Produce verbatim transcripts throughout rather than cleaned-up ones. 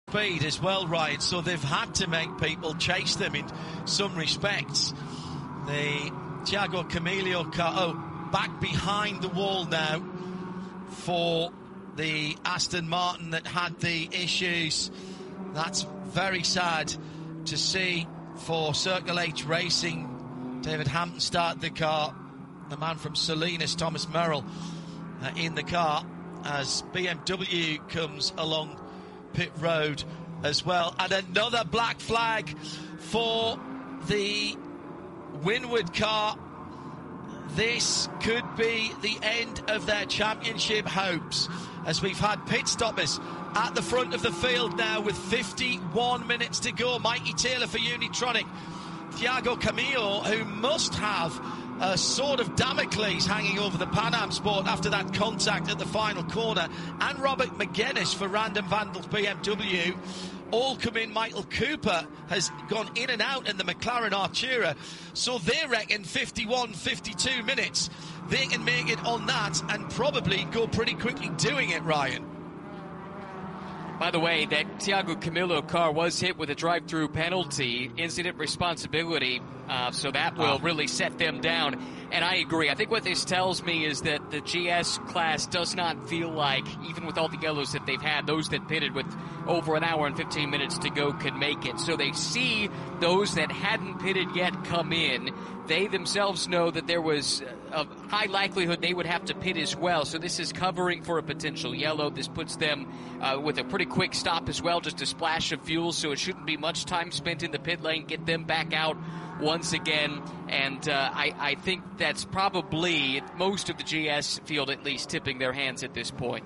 speed as well, Ryan, so they've had to make people chase them in some respects. The Thiago Camilo car, oh, back behind the wall now for the Aston Martin that had the issues. That's very sad to see for Circle H Racing. David Hampton started the car, the man from Salinas, Thomas Merrill, uh, in the car as B M W comes along pit road as well. And another black flag for the Winward car. This could be the end of their championship hopes, as we've had pit stoppers at the front of the field now with fifty-one minutes to go. Mikey Taylor for Unitronic. Thiago Camilo, who must have a sword of Damocles hanging over the Pan Am Sport after that contact at the final corner, and Robert McGuinness for Random Vandals B M W. All come in. Michael Cooper has gone in and out in the McLaren Artura, so they reckon fifty-one, fifty-two minutes. They can make it on that and probably go pretty quickly doing it, Ryan. By the way, that Thiago Camilo car was hit with a drive-through penalty, incident responsibility, uh, so that will really set them down. And I agree. I think what this tells me is that the G S class does not feel like, even with all the yellows that they've had, those that pitted with over an hour and fifteen minutes to go can make it. So they see those that hadn't pitted yet come in. They themselves know that there was a high likelihood they would have to pit as well. So this is covering for a potential yellow. This puts them uh, with a pretty quick stop as well, just a splash of fuel. So it shouldn't be much time spent in the pit lane. Get them back out once again. And uh, I, I think that's probably most of the G S field at least tipping their hands at this point.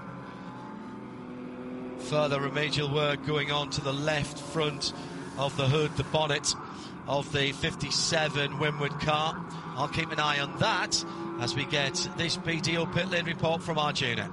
Further remedial work going on to the left front of the hood, the bonnet of the fifty-seven Winward car. I'll keep an eye on that as we get this B D O pit lane report from Arjuna.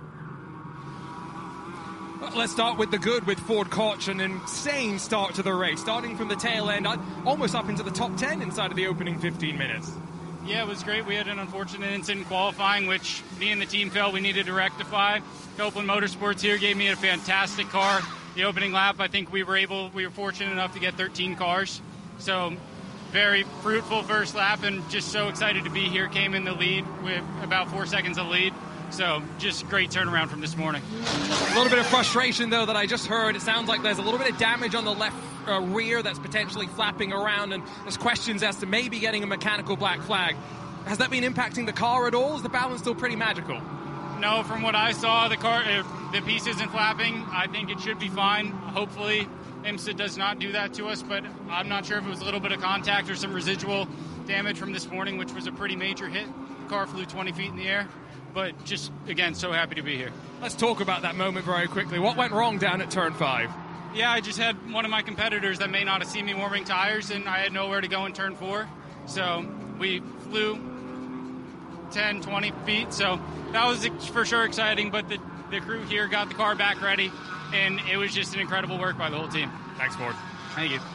Well, let's start with the good with Ford Koch. An insane start to the race, starting from the tail end, almost up into the top ten inside of the opening fifteen minutes. Yeah, it was great. We had an unfortunate incident qualifying, which me and the team felt we needed to rectify. Copeland Motorsports here gave me a fantastic car. The opening lap, I think we were able, we were fortunate enough to get thirteen cars. So very fruitful first lap, and just so excited to be here. Came in the lead with about four seconds of lead. So just great turnaround from this morning. A little bit of frustration, though, that I just heard. It sounds like there's a little bit of damage on the left uh, rear that's potentially flapping around, and there's questions as to maybe getting a mechanical black flag. Has that been impacting the car at all? Is the balance still pretty magical? No, from what I saw, the car, uh, the piece isn't flapping. I think it should be fine. Hopefully IMSA does not do that to us, but I'm not sure if it was a little bit of contact or some residual damage from this morning, which was a pretty major hit. The car flew twenty feet in the air, but just, again, so happy to be here. Let's talk about that moment very quickly. What went wrong down at turn five? Yeah, I just had one of my competitors that may not have seen me warming tires, and I had nowhere to go in turn four. So we flew ten, twenty feet, so that was for sure exciting, but the, the crew here got the car back ready, and it was just an incredible work by the whole team. Thanks, Ford. Thank you.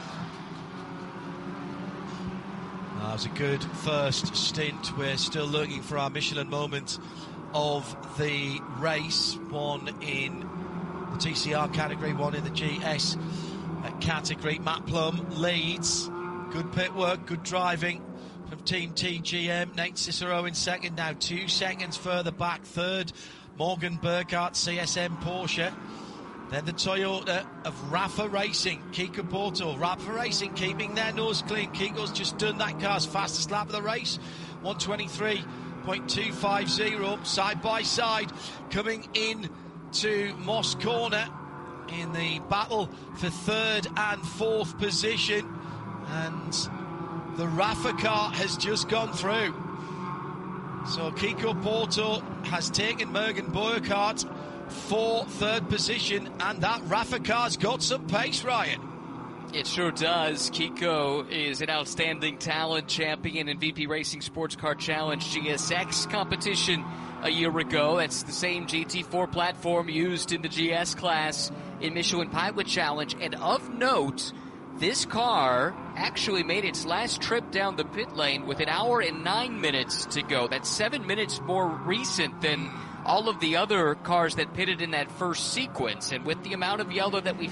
That was a good first stint. We're still looking for our Michelin moment of the race. One in the T C R category, one in the G S category. Matt Plum leads. Good pit work, good driving from Team T G M. Nate Cicero in second, now two seconds further back. Third, Morgan Burkhardt, C S M Porsche. Then the Toyota of Rafa Racing, Kiko Porto. Rafa Racing keeping their nose clean. Kiko's just done that car's fastest lap of the race. one twenty-three point two five zero, side by side, coming in to Moss Corner in the battle for third and fourth position. And the Rafa car has just gone through. So Kiko Porto has taken Morgan Burkhardt for third position, and that Rafa car's got some pace, Ryan. It sure does. Kiko is an outstanding talent, champion in V P Racing Sports Car Challenge G S X competition a year ago. That's the same G T four platform used in the G S class in Michelin Pilot Challenge. And of note, this car actually made its last trip down the pit lane with an hour and nine minutes to go. That's seven minutes more recent than all of the other cars that pitted in that first sequence. And with the amount of yellow that we